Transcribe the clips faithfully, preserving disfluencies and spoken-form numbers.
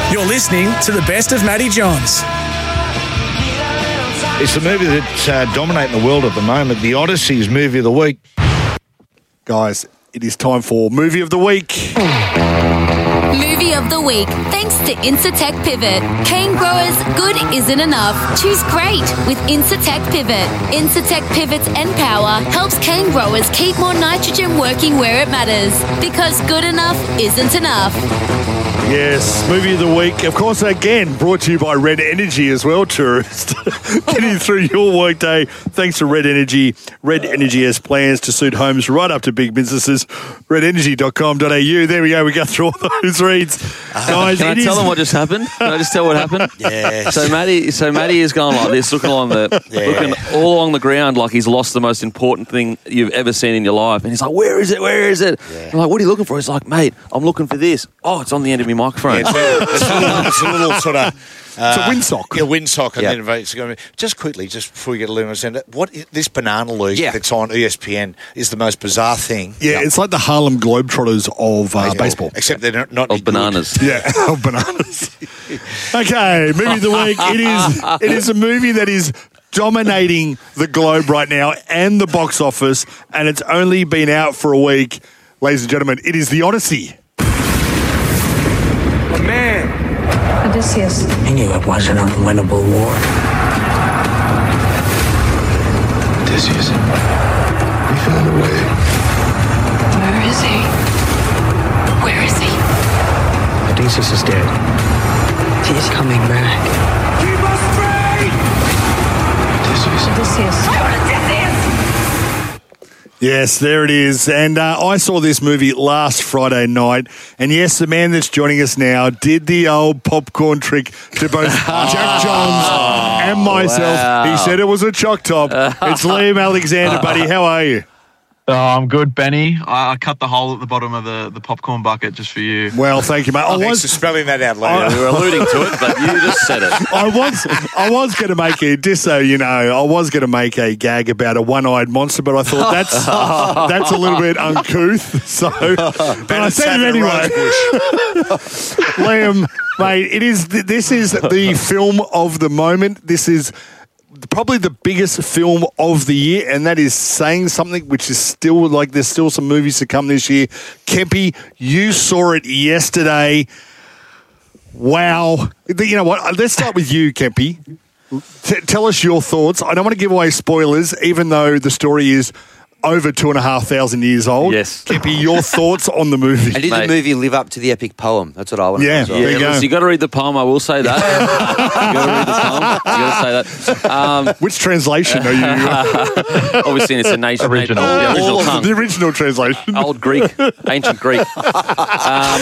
You're listening to the best of Matty Johns. It's the movie that's uh, dominating the world at the moment. The Odyssey is movie of the week. Guys, it is time for Movie of the Week. Movie of the Week, thanks to Incitec Pivot. Cane growers, good isn't enough. Choose great with Incitec Pivot. Incitec Pivot's N Power helps cane growers keep more nitrogen working where it matters. Because good enough isn't enough. Yes, Movie of the Week. Of course, again, brought to you by Red Energy as well, tourist. Getting through your workday thanks to Red Energy. Red Energy has plans to suit homes right up to big businesses. red energy dot com dot a u. There we go. We got through all those reads. Uh, Guys, can I it tell is... them what just happened? Can I just tell what happened? Yes. So Matty, so Matty is going like this, looking along the, Yeah. looking all along the ground like he's lost the most important thing you've ever seen in your life, and he's like, "Where is it? Where is it?" Yeah. I'm like, "What are you looking for?" He's like, "Mate, I'm looking for this." Oh, it's on the end of my microphone. Yeah, it's, a, it's, a little, it's a little sort of... Uh, It's a windsock. Yeah, windsock. And Yep. then it's going to be, just quickly, just before we get a little bit, what this banana league Yeah. that's on E S P N is the most bizarre thing. Yeah, it's like the Harlem Globetrotters of uh, baseball. Except they're not, not Of any good. bananas. Yeah, of bananas. Okay, Movie of the Week. It is, it is a movie that is dominating the globe right now and the box office, and it's only been out for a week. Ladies and gentlemen, it is The Odyssey. Odysseus. I knew it was an unwinnable war. Odysseus, we found a way. Where is he? Where is he? Odysseus is dead. He's coming back. Odysseus. Odysseus. Yes, there it is. And uh, I saw this movie last Friday night. And yes, the man that's joining us now did the old popcorn trick to both Jack Johns and myself. Wow. He said it was a choc top. It's Liam Alexander, buddy. How are you? Oh, I'm good, Benny. I, I cut the hole at the bottom of the, the popcorn bucket just for you. Well, thank you, mate. I Thanks for was, spelling that out I- later. We were alluding to it, but you just said it. I was, I was going to make a just so you know, I was going to make a gag about a one-eyed monster, but I thought that's that's a little bit uncouth. So, but I said it anyway. Liam, mate, it is. This is the film of the moment. This is probably the biggest film of the year, and that is saying something, which is still like there's still some movies to come this year. Kempy, you saw it yesterday. Wow. You know what? Let's start with you, Kempy. T- tell us your thoughts. I don't want to give away spoilers, even though the story is over two and a half thousand years old. Yes. Kempy, your thoughts on the movie? And did Mate. the movie live up to the epic poem? That's what I want to Yeah. know as well. There you go. listen, you got to read the poem. I will say that. you got to read the poem. You got to say that. Um, Which translation are you? obviously, it's a nation. Original. The Yeah. original All of tongue. the original translation. Old Greek, ancient Greek. Um,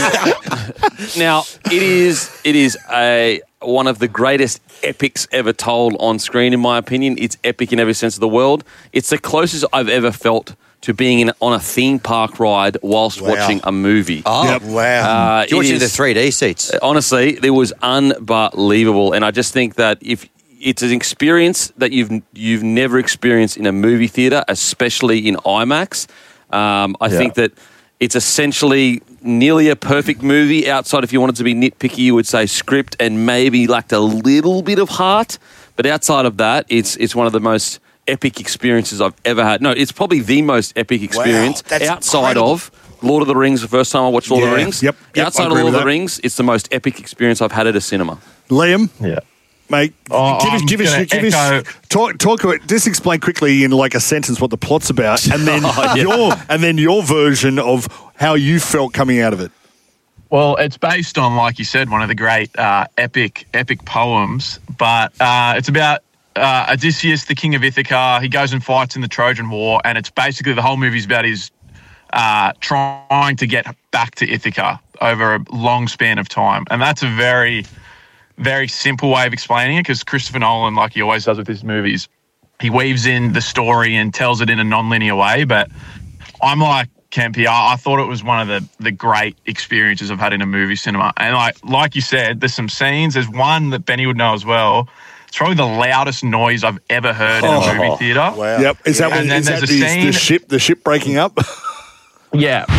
now it is it is a one of the greatest epics ever told on screen, in my opinion. It's epic in every sense of the word. It's the closest I've ever felt to being in, on a theme park ride whilst Wow. watching a movie. Oh, Yep. Wow. Uh, you're it watching the is- three D seats. Honestly, it was unbelievable, and I just think that if it's an experience that you've you've never experienced in a movie theater, especially in IMAX. Um, I think that it's essentially nearly a perfect movie. Outside, if you wanted to be nitpicky, you would say script and maybe lacked a little bit of heart. But outside of that, it's it's one of the most epic experiences I've ever had. No, it's probably the most epic experience that's outside incredible. of Lord of the Rings. The first time I watched Lord of the Yeah. Rings. Yep. Yep, I Outside of agree Lord of with the that. Rings, it's the most epic experience I've had at a cinema. Liam, Yeah. mate, Oh, give us, I'm give us, gonna give us, echo- talk, talk. about- Just explain quickly in like a sentence what the plot's about, and then Oh, yeah. your and then your version of how you felt coming out of it. Well, it's based on, like you said, one of the great uh, epic epic poems, but uh, it's about uh, Odysseus, the king of Ithaca. He goes and fights in the Trojan War, and it's basically the whole movie's about his uh, trying to get back to Ithaca over a long span of time. And that's a very, very simple way of explaining it, because Christopher Nolan, like he always does with his movies, he weaves in the story and tells it in a non-linear way. But I'm like Kempy, I, I thought it was one of the, the great experiences I've had in a movie cinema. And like like you said, there's some scenes. There's one that Benny would know as well. It's probably the loudest noise I've ever heard in a movie theater. Wow. Yep. Is that, And when, then is that there's a the, scene- the ship the ship breaking up? Yeah.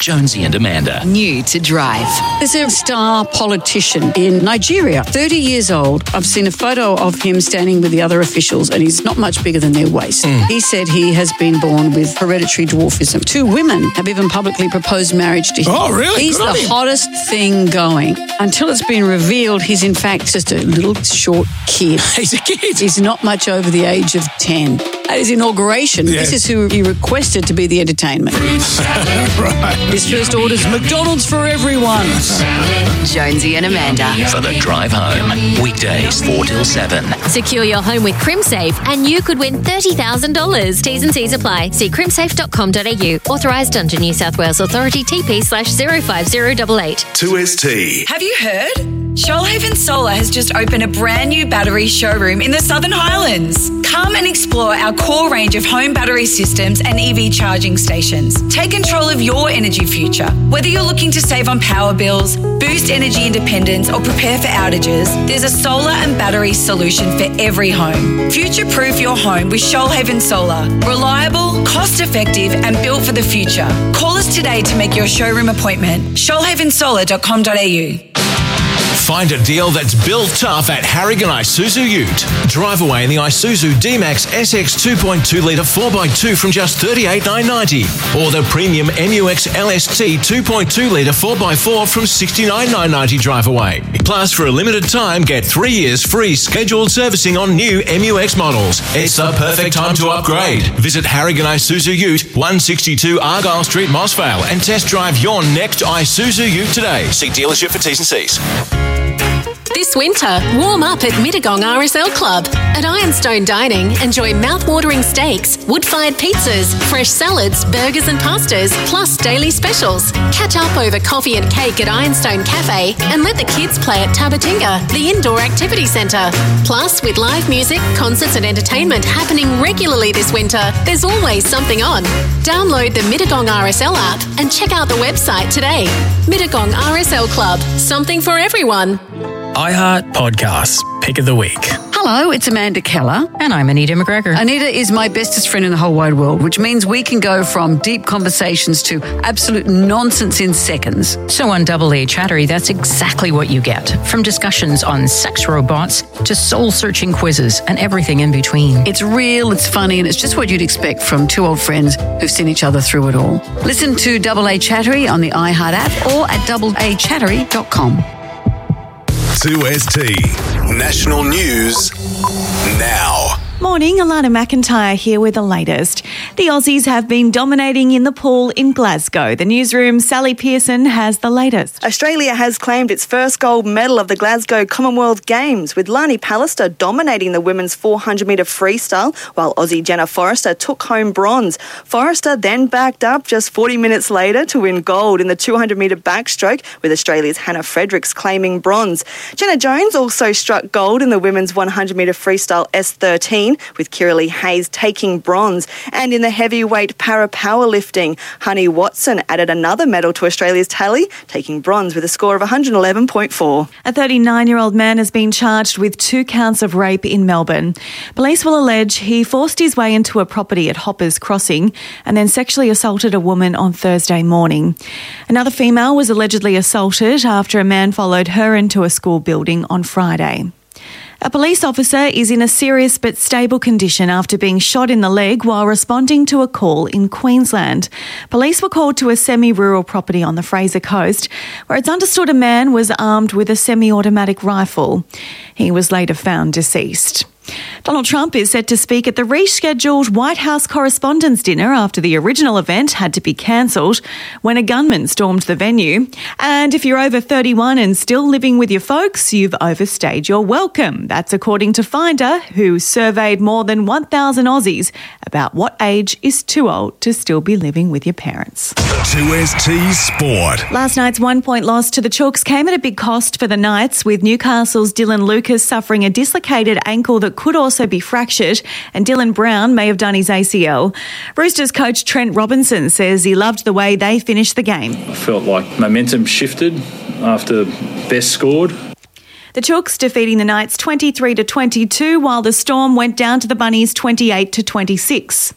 Jonesy and Amanda. New to Drive. There's a star politician in Nigeria, thirty years old. I've seen a photo of him standing with the other officials and he's not much bigger than their waist. Mm. He said he has been born with hereditary dwarfism. Two women have even publicly proposed marriage to him. Oh, really? He's Good the on him. hottest thing going. Until it's been revealed, he's in fact just a little short kid. He's a kid. He's not much over the age of ten. At his inauguration, Yeah. this is who he requested to be the entertainment. Right. His first order's McDonald's for everyone. Jonesy and Amanda. For the drive home. Weekdays four till seven. Secure your home with CrimSafe and you could win thirty thousand dollars. T's and C's apply. See crimsafe dot com dot a u. Authorised under New South Wales Authority T P slash zero five zero eight eight. two S T. Have you heard? Shoalhaven Solar has just opened a brand new battery showroom in the Southern Highlands. Come and explore our core range of home battery systems and E V charging stations. Take control of your energy future. Whether you're looking to save on power bills, boost energy independence, or prepare for outages, there's a solar and battery solution for every home. Future-proof your home with Shoalhaven Solar. Reliable, cost-effective, and built for the future. Call us today to make your showroom appointment. shoalhaven solar dot com dot a u. Find a deal that's built tough at Harrigan Isuzu Ute. Drive away in the Isuzu D-Max S X two point two litre four by two from just thirty-eight thousand nine hundred ninety or the premium M U X L S T two point two litre four by four from sixty-nine thousand nine hundred ninety drive away. Plus, for a limited time, get three years free scheduled servicing on new M U X models. It's the perfect time to upgrade. Visit Harrigan Isuzu Ute, one sixty-two Argyle Street, Mossvale, and test drive your next Isuzu Ute today. See dealership for T's and C's. This winter, warm up at Mittagong R S L Club. At Ironstone Dining, enjoy mouth-watering steaks, wood-fired pizzas, fresh salads, burgers and pastas, plus daily specials. Catch up over coffee and cake at Ironstone Cafe and let the kids play at Tabatinga, the indoor activity centre. Plus, with live music, concerts and entertainment happening regularly this winter, there's always something on. Download the Mittagong R S L app and check out the website today. Mittagong R S L Club, something for everyone. iHeart Podcasts, Pick of the Week. Hello, it's Amanda Keller. And I'm Anita McGregor. Anita is my bestest friend in the whole wide world, which means we can go from deep conversations to absolute nonsense in seconds. So on Double A Chattery, that's exactly what you get. From discussions on sex robots to soul-searching quizzes and everything in between. It's real, it's funny, and it's just what you'd expect from two old friends who've seen each other through it all. Listen to Double A Chattery on the iHeart app or at double a chattery dot com. two S T. National News now. Morning, Alana McIntyre here with the latest. The Aussies have been dominating in the pool in Glasgow. The newsroom's Sally Pearson has the latest. Australia has claimed its first gold medal of the Glasgow Commonwealth Games, with Lani Pallister dominating the women's four hundred metre freestyle, while Aussie Jenna Forrester took home bronze. Forrester then backed up just forty minutes later to win gold in the two hundred metre backstroke, with Australia's Hannah Fredericks claiming bronze. Jenna Jones also struck gold in the women's one hundred metre freestyle S thirteen, with Kiralee Hayes taking bronze. And in the heavyweight para powerlifting, Honey Watson added another medal to Australia's tally, taking bronze with a score of one hundred eleven point four. A thirty-nine-year-old man has been charged with two counts of rape in Melbourne. Police will allege he forced his way into a property at Hoppers Crossing and then sexually assaulted a woman on Thursday morning. Another female was allegedly assaulted after a man followed her into a school building on Friday. A police officer is in a serious but stable condition after being shot in the leg while responding to a call in Queensland. Police were called to a semi-rural property on the Fraser Coast, where it's understood a man was armed with a semi-automatic rifle. He was later found deceased. Donald Trump is set to speak at the rescheduled White House Correspondents' Dinner after the original event had to be cancelled when a gunman stormed the venue. And if you're over thirty-one and still living with your folks, you've overstayed your welcome. That's according to Finder, who surveyed more than one thousand Aussies about what age is too old to still be living with your parents. two S T Sport. Last night's one-point loss to the Chooks came at a big cost for the Knights, with Newcastle's Dylan Lucas suffering a dislocated ankle that could also be fractured, and Dylan Brown may have done his A C L. Roosters coach Trent Robinson says he loved the way they finished the game. I felt like momentum shifted after Best scored. The Chooks defeating the Knights twenty-three to twenty-two, while the Storm went down to the Bunnies twenty-eight to twenty-six.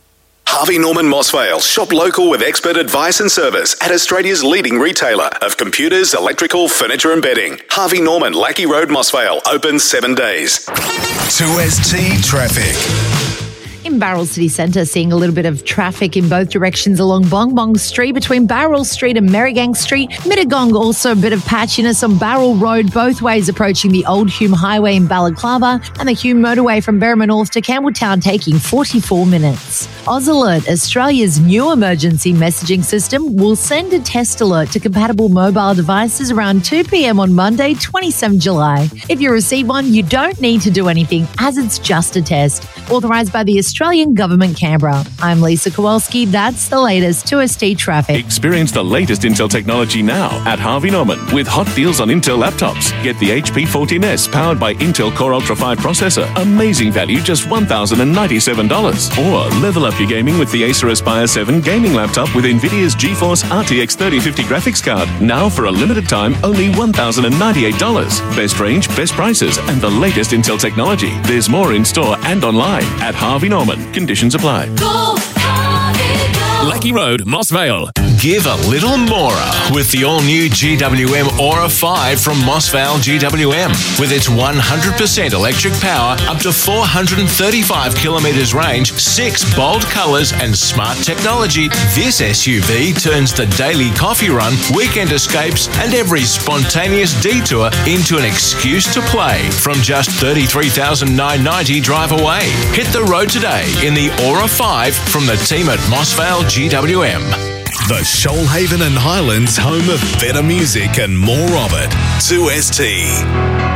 Harvey Norman Mossvale. Shop local with expert advice and service at Australia's leading retailer of computers, electrical, furniture and bedding. Harvey Norman, Lackey Road, Mossvale. Open seven days. two S T Traffic. In Barrel City Centre, seeing a little bit of traffic in both directions along Bong Bong Street between Barrel Street and Merrigang Street. Mittagong, also a bit of patchiness on Barrel Road, both ways approaching the Old Hume Highway in Balaclava, and the Hume Motorway from Berrima North to Campbelltown taking forty-four minutes. AusAlert, Australia's new emergency messaging system, will send a test alert to compatible mobile devices around two p.m. on Monday, twenty-seventh of July. If you receive one, you don't need to do anything, as it's just a test. Authorised by the Australian Government, Canberra. I'm Lisa Kowalski. That's the latest two S T traffic. Experience the latest Intel technology now at Harvey Norman with hot deals on Intel laptops. Get the H P fourteen S powered by Intel Core Ultra five processor. Amazing value, just one thousand ninety-seven dollars. Or level up your gaming with the Acer Aspire seven gaming laptop with NVIDIA's GeForce R T X thirty fifty graphics card. Now for a limited time, only one thousand ninety-eight dollars. Best range, best prices, and the latest Intel technology. There's more in store and online at Harvey Norman. Conditions apply. Go, Harvey, go. Lackey Road, Mossvale. Give a little more with the all-new G W M Aura five from Mossvale G W M. With its one hundred percent electric power, up to four hundred thirty-five kilometres range, six bold colours and smart technology, this S U V turns the daily coffee run, weekend escapes and every spontaneous detour into an excuse to play from just thirty-three thousand nine hundred ninety dollars drive away. Hit the road today in the Aura five from the team at Mossvale G W M. The Shoalhaven and Highlands home of better music and more of it. two S T.